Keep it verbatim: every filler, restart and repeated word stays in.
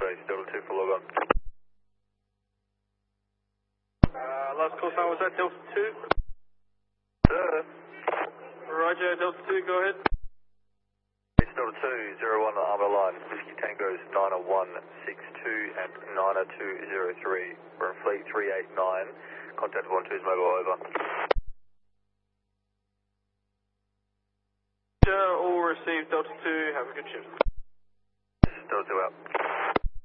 base, Delta two for log on. Uh, last call sign was that Delta two? Sir. Roger, Delta two, go ahead. It's Delta two, zero one Armour line, Whiskey Tango's nine one six two and nine two zero three. We're in fleet three eight nine, contact one two's mobile, over. All received, Delta two, have a good shift. Delta two out.